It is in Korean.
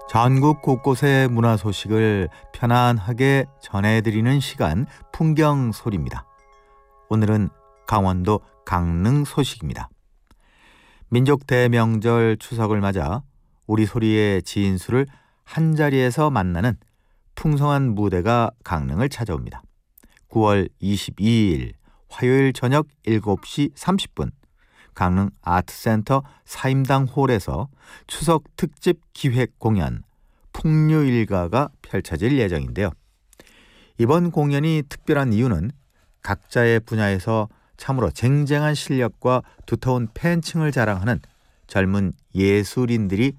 전국 곳곳의 문화 소식을 편안하게 전해드리는 시간 풍경소리입니다. 오늘은 강원도 강릉 소식입니다. 민족 대명절 추석을 맞아 우리 소리의 진수를 한자리에서 만나는 풍성한 무대가 강릉을 찾아옵니다. 9월 22일 화요일 저녁 7시 30분 강릉 아트센터 사임당 홀에서 추석 특집 기획 공연 풍류일가가 펼쳐질 예정인데요. 이번 공연이 특별한 이유는 각자의 분야에서 참으로 쟁쟁한 실력과 두터운 팬층을 자랑하는 젊은 예술인들이